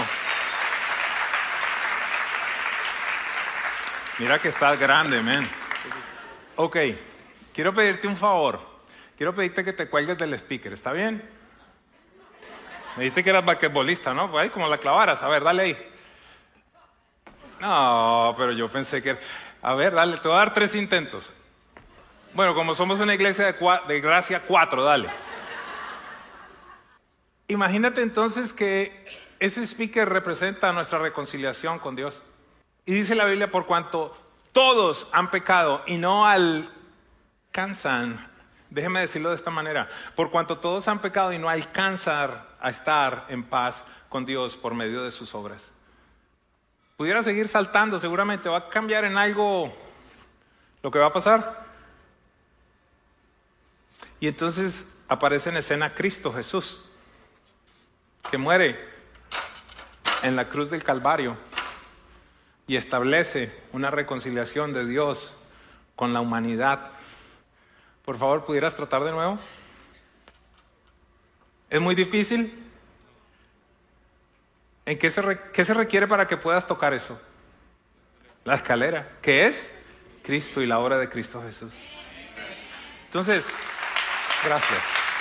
B: Mira que estás grande, man. Ok. Quiero pedirte un favor. Quiero pedirte que te cuelgues del speaker. ¿Está bien? Me dijiste que eras basquetbolista, ¿no? Pues ahí como la clavaras. A ver, dale ahí. No, pero yo pensé que... A ver, dale. Te voy a dar tres intentos. Bueno, como somos una iglesia de, cua... de gracia, cuatro, dale. Imagínate entonces que ese speaker representa nuestra reconciliación con Dios. Y dice la Biblia, por cuanto todos han pecado y no al... alcanzan, déjeme decirlo de esta manera, por cuanto todos han pecado y no alcanzan a estar en paz con Dios por medio de sus obras. Pudiera seguir saltando, seguramente va a cambiar en algo lo que va a pasar. Y entonces aparece en escena Cristo Jesús, que muere en la cruz del Calvario y establece una reconciliación de Dios con la humanidad. Por favor, ¿pudieras tratar de nuevo? ¿Es muy difícil? ¿En qué se, re- qué se requiere para que puedas tocar eso? La escalera, que es Cristo y la obra de Cristo Jesús. Entonces, gracias.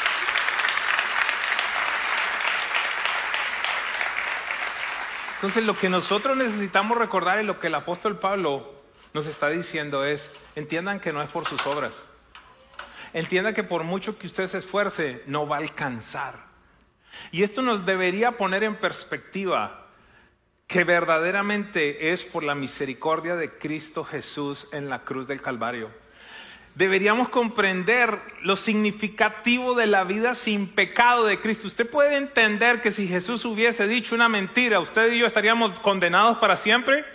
B: Entonces, lo que nosotros necesitamos recordar y lo que el apóstol Pablo nos está diciendo es, entiendan que no es por sus obras. Entienda que por mucho que usted se esfuerce, no va a alcanzar. Y esto nos debería poner en perspectiva que verdaderamente es por la misericordia de Cristo Jesús en la cruz del Calvario. Deberíamos comprender lo significativo de la vida sin pecado de Cristo. Usted puede entender que si Jesús hubiese dicho una mentira, usted y yo estaríamos condenados para siempre.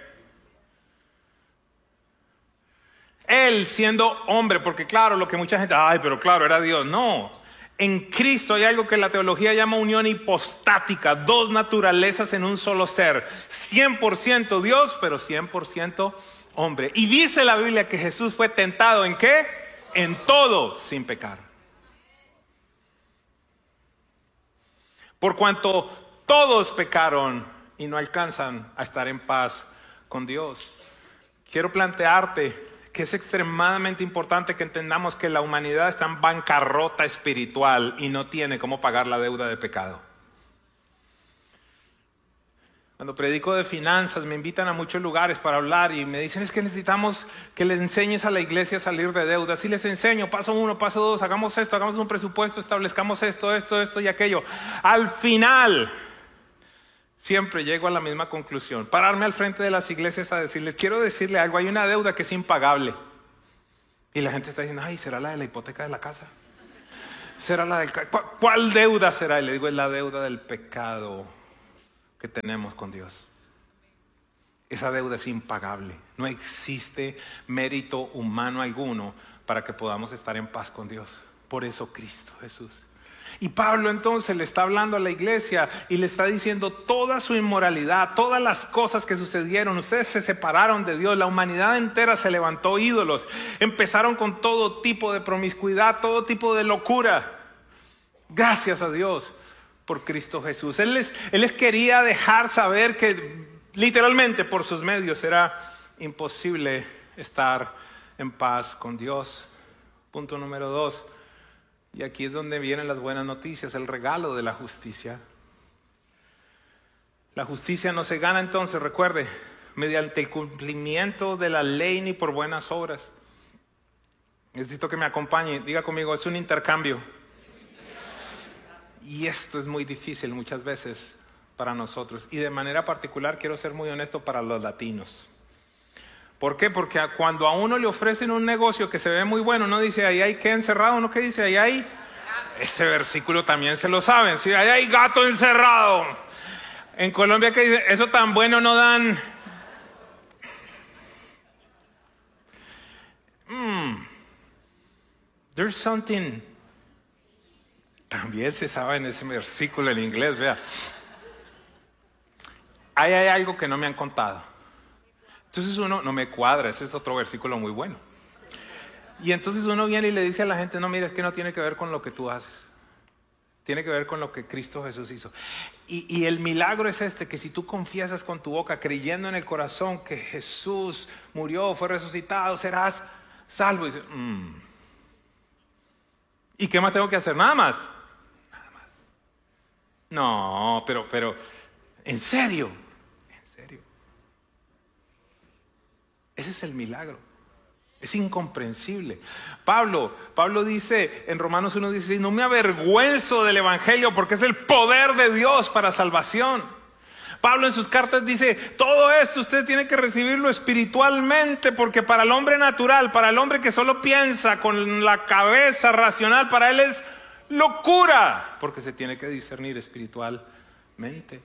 B: Él siendo hombre, porque claro, lo que mucha gente, ay, pero claro, era Dios. No, en Cristo hay algo que la teología llama unión hipostática, dos naturalezas en un solo ser, cien por ciento Dios, pero cien por ciento hombre. Y dice la Biblia que Jesús fue tentado ¿en qué? En todo, sin pecar. Por cuanto todos pecaron y no alcanzan a estar en paz con Dios. Quiero plantearte que es extremadamente importante que entendamos que la humanidad está en bancarrota espiritual y no tiene cómo pagar la deuda de pecado. Cuando predico de finanzas me invitan a muchos lugares para hablar y me dicen es que necesitamos que les enseñes a la iglesia a salir de deudas. Y les enseño, paso uno, paso dos, hagamos esto, hagamos un presupuesto, establezcamos esto, esto, esto y aquello. Al final siempre llego a la misma conclusión. Pararme al frente de las iglesias a decirles, quiero decirle algo, hay una deuda que es impagable. Y la gente está diciendo, ay, ¿será la de la hipoteca de la casa? ¿Será la del... ¿Cuál deuda será? Y le digo, es la deuda del pecado que tenemos con Dios. Esa deuda es impagable. No existe mérito humano alguno para que podamos estar en paz con Dios. Por eso Cristo Jesús. Y Pablo entonces le está hablando a la iglesia y le está diciendo toda su inmoralidad, todas las cosas que sucedieron. Ustedes se separaron de Dios, la humanidad entera se levantó ídolos. Empezaron con todo tipo de promiscuidad, todo tipo de locura. Gracias a Dios por Cristo Jesús. Él les, él les quería dejar saber que literalmente por sus medios era imposible estar en paz con Dios. Punto número dos. Y aquí es donde vienen las buenas noticias, el regalo de la justicia. La justicia no se gana entonces, recuerde, mediante el cumplimiento de la ley ni por buenas obras. Necesito que me acompañe, diga conmigo, es un intercambio. Y esto es muy difícil muchas veces para nosotros. Y de manera particular quiero ser muy honesto para los latinos. ¿Por qué? Porque cuando a uno le ofrecen un negocio que se ve muy bueno, uno dice, ahí hay que encerrado, ¿no? ¿Qué dice? Ahí hay... Ese versículo también se lo saben, ¿sí? Ahí hay gato encerrado. En Colombia, ¿qué dice? Eso tan bueno no dan... Mm. There's something... También se sabe en ese versículo en inglés, vea. Ahí hay algo que no me han contado. Entonces uno, no me cuadra, ese es otro versículo muy bueno. Y entonces uno viene y le dice a la gente, no, mira, es que no tiene que ver con lo que tú haces. Tiene que ver con lo que Cristo Jesús hizo. Y, y el milagro es este, que si tú confiesas con tu boca, creyendo en el corazón que Jesús murió, fue resucitado, serás salvo. Y dice, mmm. ¿Y qué más tengo que hacer? Nada más. Nada más. No, pero, pero, ¿en serio? Ese es el milagro. Es incomprensible. Pablo, Pablo dice en Romanos uno dieciséis, no me avergüenzo del evangelio porque es el poder de Dios para salvación. Pablo en sus cartas dice, todo esto usted tiene que recibirlo espiritualmente porque para el hombre natural, para el hombre que solo piensa con la cabeza racional, para él es locura porque se tiene que discernir espiritualmente.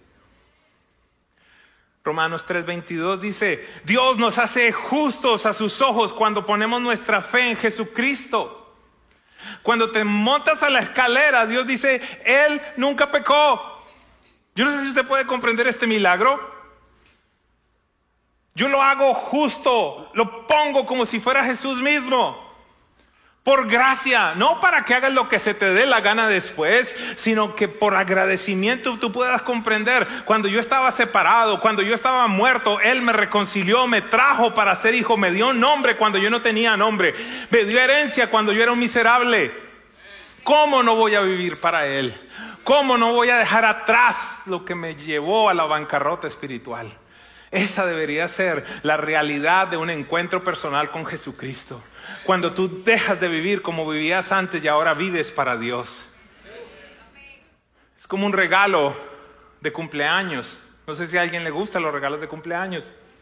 B: Romanos tres veintidós dice, Dios nos hace justos a sus ojos cuando ponemos nuestra fe en Jesucristo. Cuando te montas a la escalera, Dios dice, Él nunca pecó. Yo no sé si usted puede comprender este milagro. Yo lo hago justo, lo pongo como si fuera Jesús mismo. Por gracia, no para que hagas lo que se te dé la gana después, sino que por agradecimiento tú puedas comprender. Cuando yo estaba separado, cuando yo estaba muerto, Él me reconcilió, me trajo para ser hijo, me dio nombre cuando yo no tenía nombre, me dio herencia cuando yo era un miserable. ¿Cómo no voy a vivir para Él? ¿Cómo no voy a dejar atrás lo que me llevó a la bancarrota espiritual? Esa debería ser la realidad de un encuentro personal con Jesucristo. Cuando tú dejas de vivir como vivías antes y ahora vives para Dios. Es como un regalo de cumpleaños. No sé si a alguien le gustan los regalos de cumpleaños.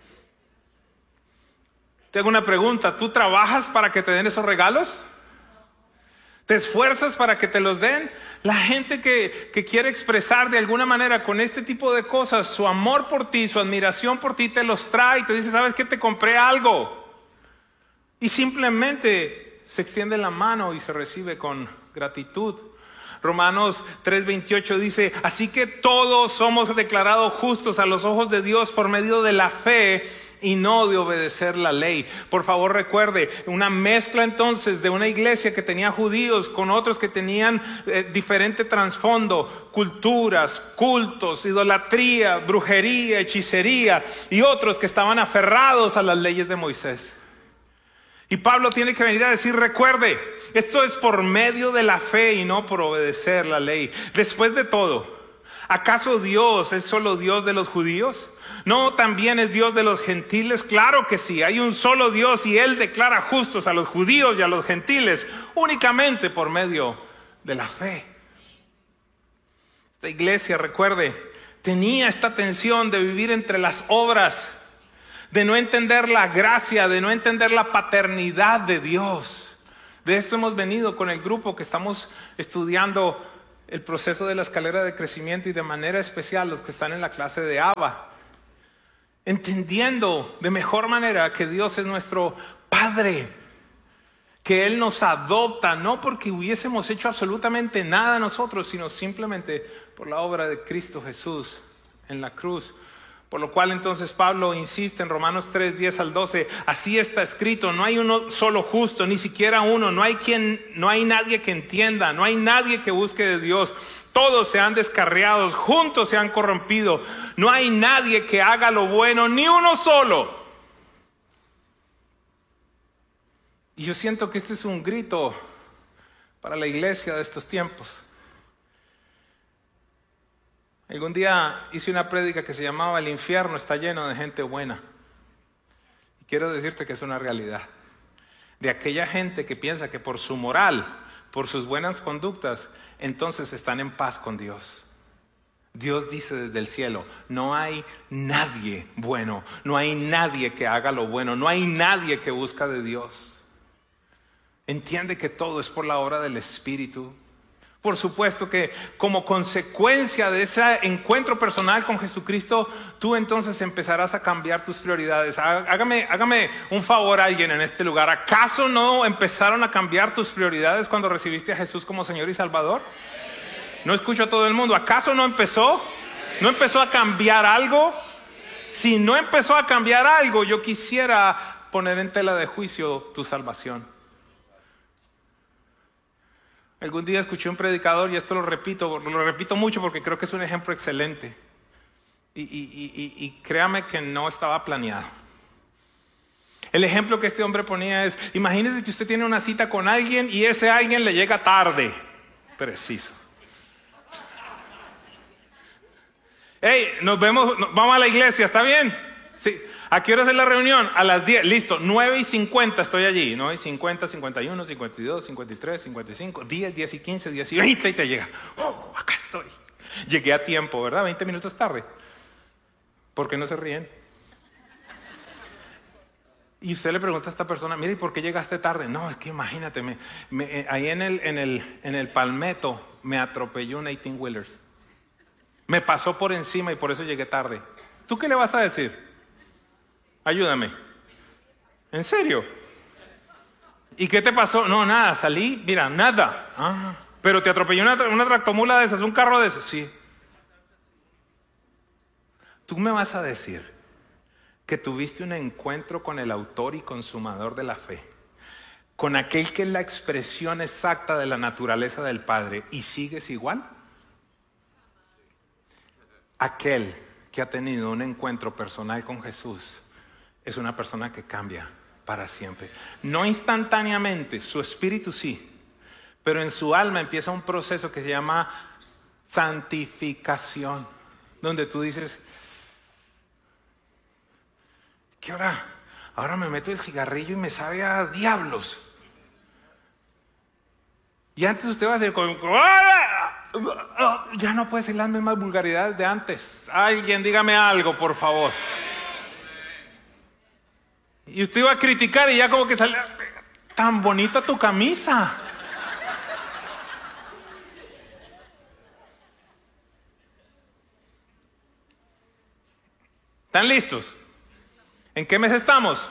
B: Te hago una pregunta. ¿Tú trabajas para que te den esos regalos? ¿Te esfuerzas para que te los den? La gente que, que quiere expresar de alguna manera con este tipo de cosas su amor por ti, su admiración por ti, te los trae y te dice, ¿sabes qué? Te compré algo. Y simplemente se extiende la mano y se recibe con gratitud. Romanos tres veintiocho dice, así que todos somos declarados justos a los ojos de Dios por medio de la fe y no de obedecer la ley. Por favor recuerde, una mezcla entonces de una iglesia que tenía judíos con otros que tenían eh, diferente trasfondo, culturas, cultos, idolatría, brujería, hechicería y otros que estaban aferrados a las leyes de Moisés. Y Pablo tiene que venir a decir, recuerde, esto es por medio de la fe y no por obedecer la ley. Después de todo, ¿acaso Dios es solo Dios de los judíos? ¿No también es Dios de los gentiles? Claro que sí, hay un solo Dios y Él declara justos a los judíos y a los gentiles únicamente por medio de la fe. Esta iglesia, recuerde, tenía esta tensión de vivir entre las obras, de no entender la gracia, de no entender la paternidad de Dios. De esto hemos venido con el grupo que estamos estudiando el proceso de la escalera de crecimiento y de manera especial los que están en la clase de Abba. Entendiendo de mejor manera que Dios es nuestro Padre, que Él nos adopta, no porque hubiésemos hecho absolutamente nada nosotros, sino simplemente por la obra de Cristo Jesús en la cruz. Por lo cual entonces Pablo insiste en Romanos tres, diez al doce, así está escrito, no hay uno solo justo, ni siquiera uno, no hay quien, no hay nadie que entienda, no hay nadie que busque de Dios. Todos se han descarriado, juntos se han corrompido, no hay nadie que haga lo bueno, ni uno solo. Y yo siento que este es un grito para la iglesia de estos tiempos. Algún día hice una prédica que se llamaba El infierno está lleno de gente buena. Y quiero decirte que es una realidad. De aquella gente que piensa que por su moral, por sus buenas conductas, entonces están en paz con Dios. Dios dice desde el cielo, no hay nadie bueno, no hay nadie que haga lo bueno, no hay nadie que busca de Dios. Entiende que todo es por la obra del Espíritu. Por supuesto que como consecuencia de ese encuentro personal con Jesucristo, tú entonces empezarás a cambiar tus prioridades. Hágame, hágame un favor a alguien en este lugar. ¿Acaso no empezaron a cambiar tus prioridades cuando recibiste a Jesús como Señor y Salvador? No escucho a todo el mundo. ¿Acaso no empezó? ¿No empezó a cambiar algo? Si no empezó a cambiar algo, yo quisiera poner en tela de juicio tu salvación. Algún día escuché un predicador, y esto lo repito, lo repito mucho porque creo que es un ejemplo excelente. Y, y, y, y créame que no estaba planeado. El ejemplo que este hombre ponía es, imagínese que usted tiene una cita con alguien y ese alguien le llega tarde. Preciso. Hey, nos vemos, vamos a la iglesia, ¿está bien? Sí. ¿A qué hora es la reunión? A las diez, listo, nueve y cincuenta estoy allí, nueve y cincuenta, cincuenta y uno, cincuenta y dos, cincuenta y tres, cincuenta y cinco, diez, diez y quince, diez y veinte y te llega. ¡Oh, acá estoy! Llegué a tiempo, ¿verdad? veinte minutos tarde. ¿Por qué no se ríen? Y usted le pregunta a esta persona, mire, ¿y por qué llegaste tarde? No, es que imagínate, me, me, ahí en el, en, el, en el Palmetto me atropelló un eighteen wheelers. Me pasó por encima y por eso llegué tarde. ¿Tú qué le vas a decir? Ayúdame. ¿En serio? ¿Y qué te pasó? No, nada, salí, mira, nada. Ah, pero te atropelló una, una tractomula de esas, un carro de esos, sí. Tú me vas a decir que tuviste un encuentro con el autor y consumador de la fe, con aquel que es la expresión exacta de la naturaleza del Padre, y sigues igual. Aquel que ha tenido un encuentro personal con Jesús es una persona que cambia para siempre. No instantáneamente, su espíritu sí, pero en su alma empieza un proceso que se llama santificación, donde tú dices, ¿qué hora? Ahora me meto el cigarrillo y me sabe a diablos. Y antes usted va a decir, con, ya no puede ser las mismas vulgaridades de antes. Alguien dígame algo, por favor. Y usted iba a criticar y ya como que sale, tan bonita tu camisa. ¿Están listos? ¿En qué mes estamos?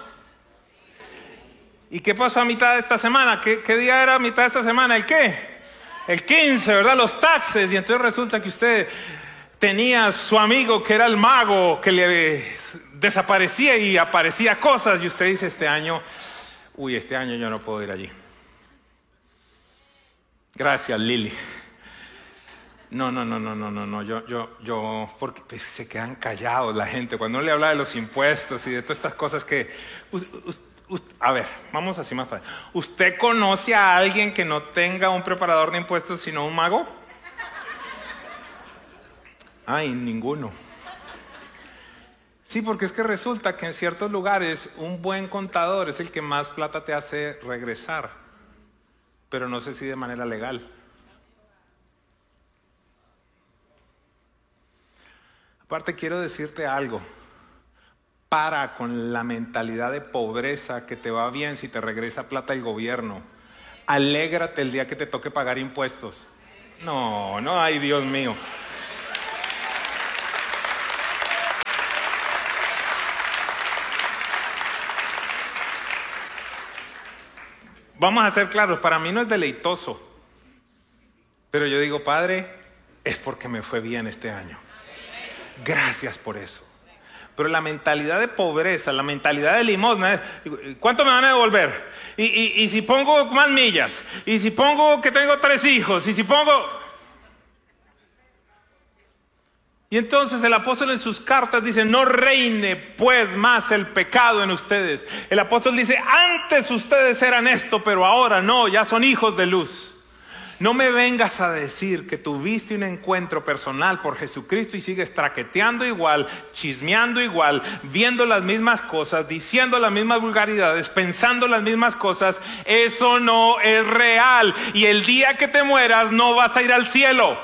B: ¿Y qué pasó a mitad de esta semana? ¿Qué, qué día era a mitad de esta semana? ¿El qué? El quince, ¿verdad? Los taxes. Y entonces resulta que usted tenía su amigo que era el mago, que le desaparecía y aparecía cosas. Y usted dice, este año, uy, este año yo no puedo ir allí. Gracias, Lili. No, no, no, no, no, no, no, yo, yo, yo, porque pues, se quedan callados la gente. Cuando uno le habla de los impuestos y de todas estas cosas que... Us, us, us, a ver, vamos así más fácil. ¿Usted conoce a alguien que no tenga un preparador de impuestos sino un mago? Ay, ninguno. Sí, porque es que resulta que en ciertos lugares un buen contador es el que más plata te hace regresar, pero no sé si de manera legal. Aparte quiero decirte algo, para con la mentalidad de pobreza que te va bien si te regresa plata el gobierno. Alégrate el día que te toque pagar impuestos. No, no, ay Dios mío. Vamos a ser claros, para mí no es deleitoso, pero yo digo, Padre, es porque me fue bien este año. Gracias por eso. Pero la mentalidad de pobreza, la mentalidad de limosna, ¿cuánto me van a devolver? Y, y, y si pongo más millas, y si pongo que tengo tres hijos, y si pongo... Y entonces el apóstol en sus cartas dice, no reine pues más el pecado en ustedes. El apóstol dice, antes ustedes eran esto, pero ahora no, ya son hijos de luz. No me vengas a decir que tuviste un encuentro personal por Jesucristo y sigues traqueteando igual, chismeando igual, viendo las mismas cosas, diciendo las mismas vulgaridades, pensando las mismas cosas. Eso no es real. Y el día que te mueras no vas a ir al cielo.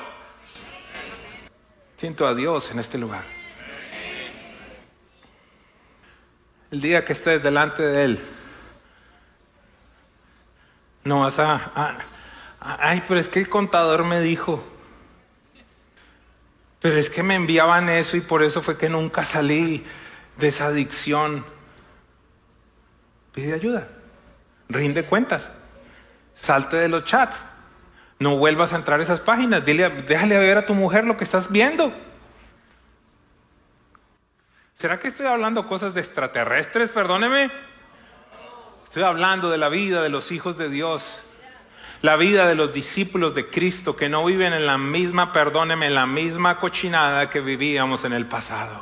B: Siento a Dios en este lugar. El día que estés delante de Él, no vas a... a Ay, pero es que el contador me dijo, pero es que me enviaban eso y por eso fue que nunca salí de esa adicción. Pide ayuda, rinde cuentas, salte de los chats, no vuelvas a entrar a esas páginas, dile, déjale ver a tu mujer lo que estás viendo. ¿Será que estoy hablando cosas de extraterrestres? Perdóneme. Estoy hablando de la vida de los hijos de Dios. La vida de los discípulos de Cristo que no viven en la misma, perdóneme, en la misma cochinada que vivíamos en el pasado.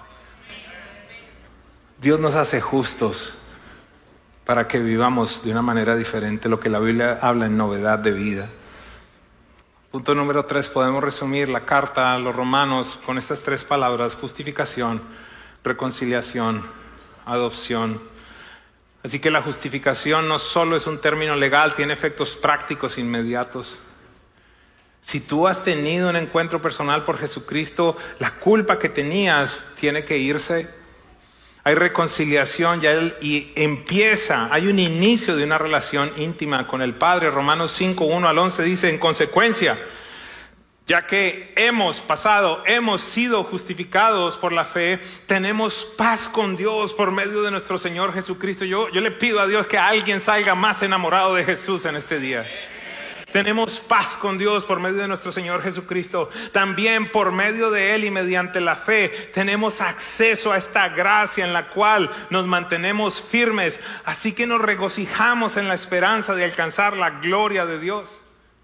B: Dios nos hace justos para que vivamos de una manera diferente, lo que la Biblia habla en novedad de vida. Punto número tres, podemos resumir la carta a los romanos con estas tres palabras: justificación, reconciliación, adopción. Así que la justificación no solo es un término legal, tiene efectos prácticos inmediatos. Si tú has tenido un encuentro personal por Jesucristo, la culpa que tenías tiene que irse. Hay reconciliación ya y empieza, hay un inicio de una relación íntima con el Padre. Romanos cinco, uno al once dice, en consecuencia, ya que hemos pasado, hemos sido justificados por la fe, tenemos paz con Dios por medio de nuestro Señor Jesucristo. Yo, yo le pido a Dios que alguien salga más enamorado de Jesús en este día. Tenemos paz con Dios por medio de nuestro Señor Jesucristo. También por medio de Él y mediante la fe tenemos acceso a esta gracia en la cual nos mantenemos firmes. Así que nos regocijamos en la esperanza de alcanzar la gloria de Dios.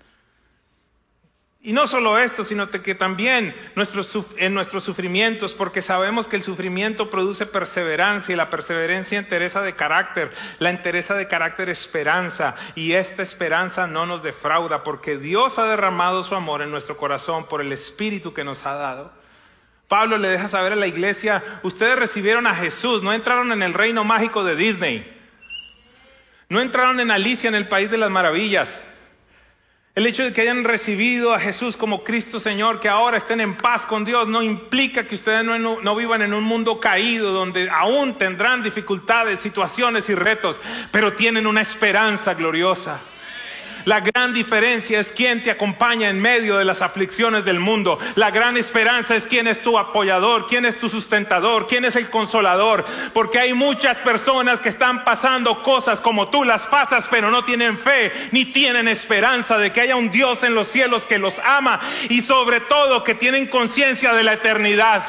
B: Y no solo esto, sino que también nuestros, en nuestros sufrimientos, porque sabemos que el sufrimiento produce perseverancia y la perseverancia entereza de carácter, la entereza de carácter esperanza, y esta esperanza no nos defrauda porque Dios ha derramado su amor en nuestro corazón por el Espíritu que nos ha dado. Pablo le deja saber a la iglesia, ustedes recibieron a Jesús, no entraron en el reino mágico de Disney, no entraron en Alicia en el País de las Maravillas. El hecho de que hayan recibido a Jesús como Cristo Señor, que ahora estén en paz con Dios, no implica que ustedes no, no, no vivan en un mundo caído, donde aún tendrán dificultades, situaciones y retos, pero tienen una esperanza gloriosa. La gran diferencia es quién te acompaña en medio de las aflicciones del mundo. La gran esperanza es quién es tu apoyador, quién es tu sustentador, quién es el consolador. Porque hay muchas personas que están pasando cosas como tú las pasas, pero no tienen fe ni tienen esperanza de que haya un Dios en los cielos que los ama y sobre todo que tienen conciencia de la eternidad.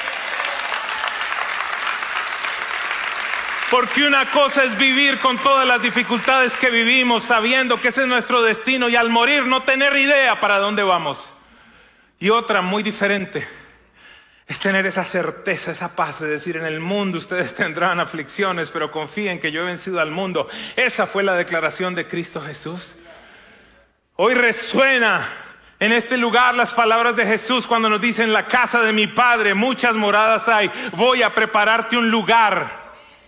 B: Porque una cosa es vivir con todas las dificultades que vivimos, sabiendo que ese es nuestro destino y al morir no tener idea para dónde vamos. Y otra muy diferente es tener esa certeza, esa paz de decir, en el mundo ustedes tendrán aflicciones, pero confíen que yo he vencido al mundo. Esa fue la declaración de Cristo Jesús. Hoy resuena en este lugar las palabras de Jesús cuando nos dice, en la casa de mi Padre muchas moradas hay, voy a prepararte un lugar.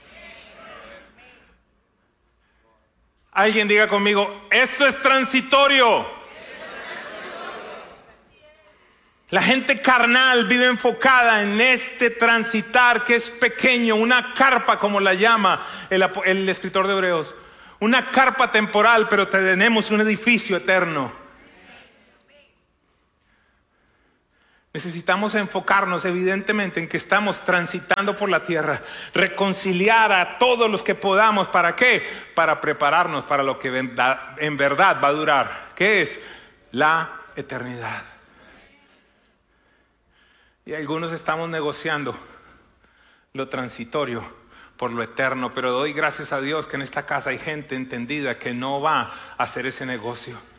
B: Alguien diga conmigo, esto es transitorio. La gente carnal vive enfocada en este transitar que es pequeño, una carpa como la llama el, el escritor de Hebreos. Una carpa temporal, pero tenemos un edificio eterno. Necesitamos enfocarnos evidentemente en que estamos transitando por la tierra, reconciliar a todos los que podamos. ¿Para qué? Para prepararnos para lo que en verdad va a durar, que es la eternidad. Y algunos estamos negociando lo transitorio por lo eterno, pero doy gracias a Dios que en esta casa hay gente entendida que no va a hacer ese negocio.